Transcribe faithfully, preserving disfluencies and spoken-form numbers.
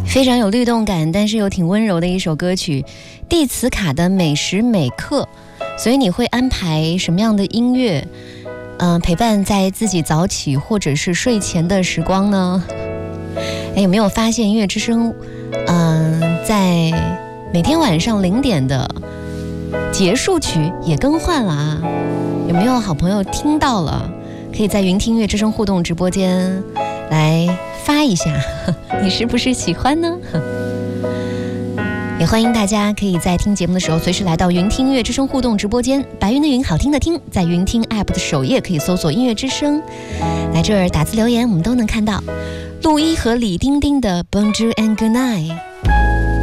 非常有律动感，但是又挺温柔的一首歌曲，蒂茨卡的每时每刻。所以你会安排什么样的音乐，嗯、呃，陪伴在自己早起或者是睡前的时光呢？哎，有没有发现音乐之声，嗯、呃，在每天晚上零点的结束曲也更换了啊？有没有好朋友听到了？可以在云听音乐之声互动直播间来发一下，你是不是喜欢呢？也欢迎大家可以在听节目的时候随时来到云听音乐之声互动直播间，白云的云，好听的听，在云听 App 的首页可以搜索音乐之声，来这儿打字留言我们都能看到。陆一和李丁丁的 Bonjour and Good Night。